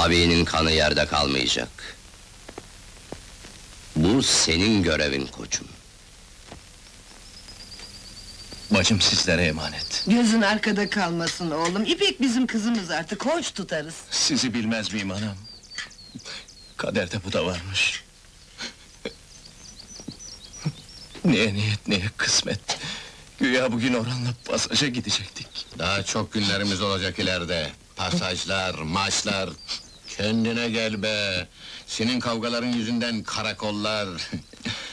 Abinin kanı yerde kalmayacak. Bu senin görevin koçum. Bacım sizlere emanet. Gözün arkada kalmasın oğlum. İpek bizim kızımız artık, hoş tutarız. Sizi bilmez miyim anam? Kaderde bu da varmış. Neye niyet, neye kısmet. Güya bugün Orhan'la pasaja gidecektik. Daha çok günlerimiz olacak ileride. Pasajlar, maçlar... Kendine gel be! Senin kavgaların yüzünden karakollar...